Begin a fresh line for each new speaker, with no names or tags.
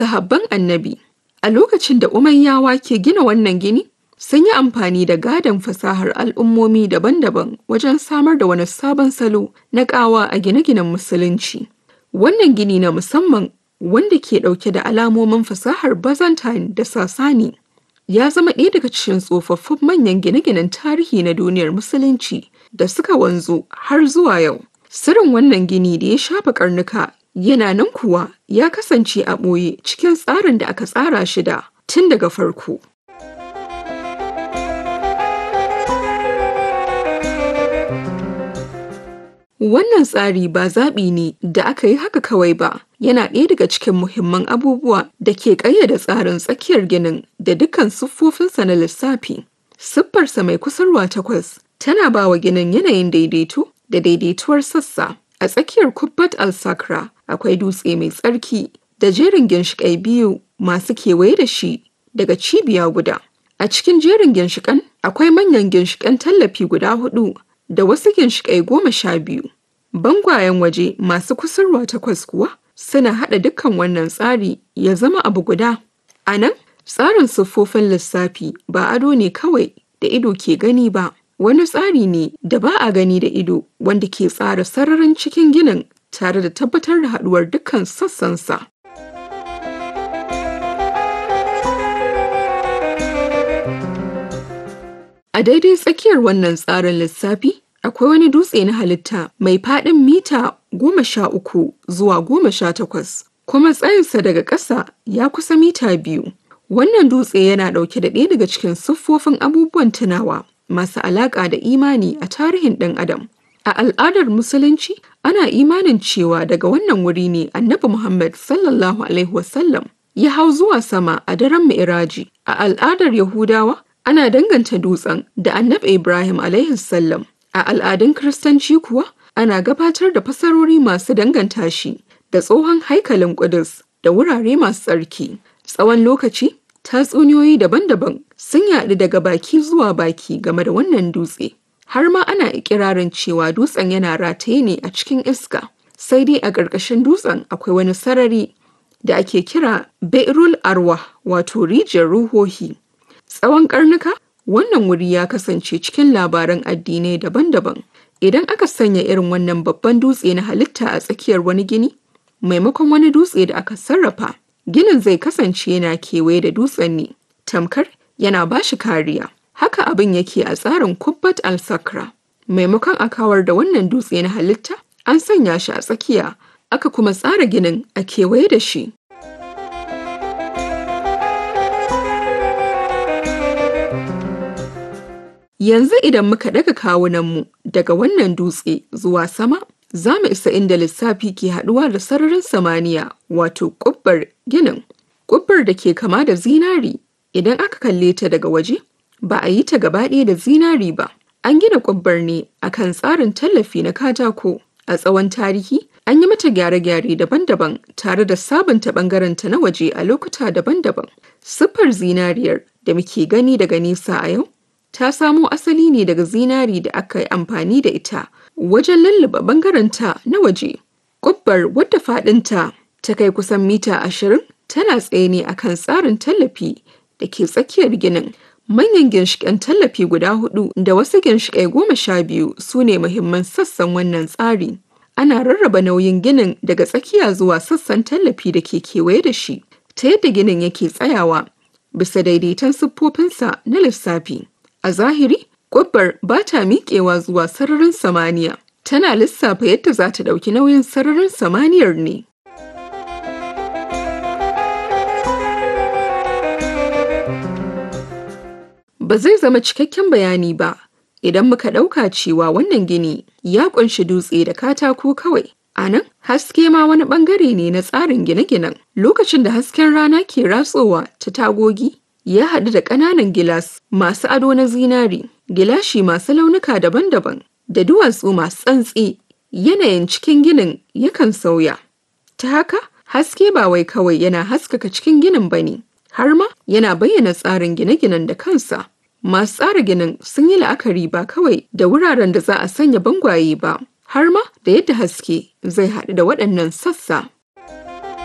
Sahabban Annabi. A lokacin da Umayyawa ke gina wannan gini, sun yi amfani da gadon fasahar al'ummomi daban-daban wajen samar da wani sabon salo na ƙawa a gine-ginen Musulunci. Wannan gini na musamman, wanda ke ɗauke da alamomin fasahar Byzantine da Sasani, ya zama ɗaya daga cikin tsofaffin manyan gine-ginen tarihi na duniyar Musulunci da suka wanzu har zuwa yau. Sirrin wannan gini da ya shafe ƙarnuka yana nan kuwa ya kasance a ɓoye cikin tsarin da aka tsara shi da tun daga farko. Wannan tsari ba zaɓi ne da aka yi haka kawai ba, yana ɗaya daga cikin muhimman abubuwa da ke ƙayyade tsarin tsakiyar ginin da dukkan siffofinsa na lissafi. Siffarsa mai kusurwa takwas tana ba wa ginin yanayin daidaito da daidaituwar sassa. A tsakiyar Kubbat al-Sakra akwai dutse mai tsarki da jerin ginshiƙai biyu masu kewaye da shi daga cibiya guda. A cikin jerin ginshiƙan akwai manyan ginshiƙan tallafi guda huɗu da wasu ginshiƙai 12. Bangwayen waje masu kusurwa takwas kuwa suna haɗa dukkan wannan tsari ya zama abu guda. A nan, tsarin siffofin lissafi ba ado ne kawai da ido ke gani ba, wani tsari ne da ba a gani da ido wanda ke tsara sararin cikin ginin tare da tabbatar da haɗuwar dukkan sassansa. A daidai tsakiyar wannan tsarin lissafi, akwai wani dutse na halitta mai faɗin mita 13 zuwa 18, kuma tsayinsa daga ƙasa ya kusa mita 2. Wannan dutse yana ɗauke da ɗaya daga cikin siffofin abubuwan tunawa masu alaƙa da imani a tarihin ɗan adam. A al'adar Musulunci, ana imanin cewa daga wannan wuri ne Annabi Muhammad sallallahu alaihi wasallam ya hau zuwa sama a daren Mi'raji. A al'adar Yahudawa, ana danganta dutsen da Annabi Ibrahim alaihi salam. A al'adun Kiristanci kuwa, ana gabatar da fasarori masu danganta shi da tsohon haikalin Ƙudus da wurare masu tsarki. Tsawon lokaci, tatsuniyoyi daban-daban sun yaɗu daga baki zuwa baki game da wannan dutse. Har ma ana ikirarin cewa dutsen yana rataye ne a cikin iska. Sai dai a ƙarƙashin dutsen akwai wani sarari da ake kira Be'rul Arwah, wato rijiyar ruhohi. Tsawon ƙarnuka, wannan wuri ya kasance cikin labaran addinai daban-daban. Idan aka sanya irin wannan babban dutse na halitta a tsakiyar wani gini, maimakon wani dutse da aka sarrafa, ginin zai kasance yana kewaye da dutsen ne, tamkar yana ba shi kariya. Haka abin yake a tsarin Kubbat al-Sakra. Maimakon a kawar da wannan dutse na halitta, an sanya shi a tsakiya, aka kuma tsara ginin a kewaye da shi. Yanzu idan muka daga kawunanmu daga wannan dutse zuwa sama, za mu isa inda lissafi ke haɗuwa da sararin samaniya, wato ƙubbar ginin. Ƙubbar da ke kama da zinari, idan aka kalle ta daga waje, ba a yi ta gaba ɗaya da zinari ba. An gina ƙubbar ne akan tsarin tallafi na katako. A tsawon tarihi, an yi mata gyare-gyare daban-daban tare da sabunta ɓangarenta na waje a lokuta daban-daban. Siffar zinariyar da muke gani daga nesa a yau ta samo asali ne daga zinari da aka yi amfani da ita wajen lulluɓe ɓangarenta na waje. Ƙubbar, wadda faɗinta ta kai kusan mita 20, tana tsaye ne akan tsarin tallafi da ke tsakiyar ginin. Manyan ginshiƙan tallafi guda 4 da wasu ginshiƙai 12 su ne muhimman sassan wannan tsari. Ana rarraba nauyin ginin daga tsakiya zuwa sassan tallafi da ke kewaye da shi, ta yadda ginin yake tsayawa bisa daidaiton siffofinsa na lissafi. A zahiri, ƙubbar ba ta miƙewa zuwa sararin samaniya. Tana lissafa yadda za ta ɗauki nauyin sararin samaniyar ne. Ba zai zama cikakken bayani ba idan muka ɗauka cewa wannan gini ya ƙunshi dutse da katako kawai. A nan, haske ma wani ɓangare ne na tsarin gine-ginen. Lokacin da hasken rana ke ratsowa ta tagogi, ya haɗu da ƙananan gilas masu ado na zinari, gilashi masu launuka daban-daban, da duwatsu masu tsantsi, yanayin cikin ginin yakan sauya. Ta haka, haske ba wai kawai yana haskaka cikin ginin ba ne, har ma yana bayyana tsarin gine-ginen da kansa. Masu tsara ginin sun yi la'akari ba kawai da wuraren da za a sanya bangwaye ba, har ma da yadda haske zai haɗu da waɗannan sassa.